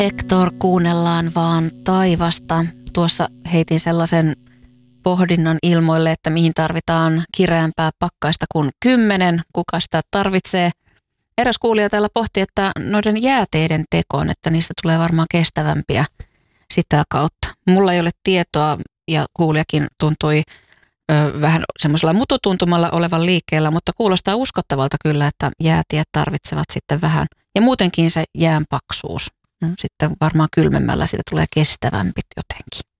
Hector, kuunnellaan vaan taivasta. Tuossa heitin sellaisen pohdinnan ilmoille, että mihin tarvitaan kireämpää pakkaista kuin 10, kuka sitä tarvitsee. Eräs kuulija täällä pohti, että noiden jääteiden tekoon, että niistä tulee varmaan kestävämpiä sitä kautta. Mulla ei ole tietoa ja kuulijakin tuntui vähän semmoisella mututuntumalla olevan liikkeellä, mutta kuulostaa uskottavalta kyllä, että jäätiet tarvitsevat sitten vähän. Ja muutenkin se jään paksuus. Sitten varmaan kylmemmällä siitä tulee kestävämpi jotenkin.